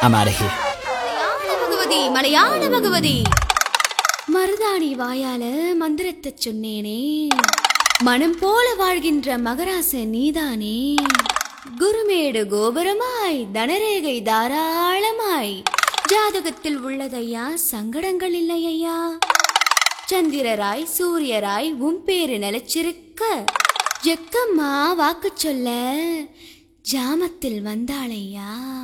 I'm out of here. மலையாள பகவதி மருதாணி வாயால மந்திரத்தை சொன்னேனே, மனம் போல வாழ்கின்ற மகராச நீதானே. குருமேடு கோபுரமாய் தனரேகை தாராளமாய் ஜாதகத்தில் உள்ளதையா, சங்கடங்கள் இல்லையா. சந்திரராய் சூரியராய் உன் பேரு நிலைச்சிருக்க, ஜக்கம்மா வாக்கு சொல்ல ஜாமத்தில் வந்தாளையா.